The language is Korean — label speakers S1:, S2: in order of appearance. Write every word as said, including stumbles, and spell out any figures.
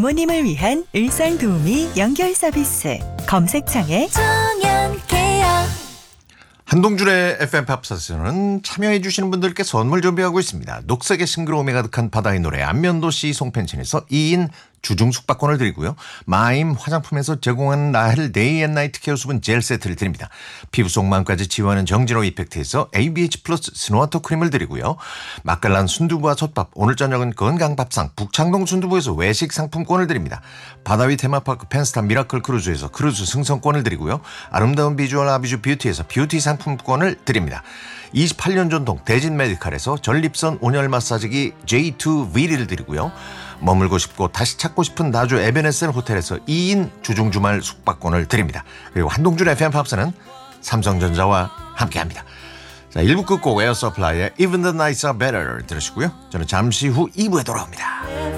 S1: 부모님을 위한 일상도우미 연결 서비스 검색창에
S2: 청년케어.
S3: 한동준의 에프엠 팝스에서는 참여해 주시는 분들께 선물 준비하고 있습니다. 녹색의 싱그러움이 가득한 바다의 노래 안면도시 송펜션에서 이 인 주중 숙박권을 드리고요. 마임 화장품에서 제공하는 나헬 데이 앤 나이트 케어 수분 젤 세트를 드립니다. 피부 속마음까지 지원하는 정진호 이펙트에서 에이비에이치 플러스 스노와터 크림을 드리고요. 맛깔난 순두부와 솥밥, 오늘 저녁은 건강밥상 북창동 순두부에서 외식 상품권을 드립니다. 바다위 테마파크 펜스타 미라클 크루즈에서 크루즈 승선권을 드리고요. 아름다운 비주얼 아비주 뷰티에서 뷰티 상품권을 드립니다. 이십팔 년 전통 대진 메디칼에서 전립선 온열 마사지기 제이 투 브이를 드리고요. 머물고 싶고 다시 찾고 싶은 나주 에베네셀 호텔에서 이 인 주중 주말 숙박권을 드립니다. 그리고 한동준 에프엠 팝스는 삼성전자와 함께합니다. 자, 일 부 끝곡 에어 서플라이의 Even the Nights Are Better 들으시고요. 저는 잠시 후 이 부에 돌아옵니다.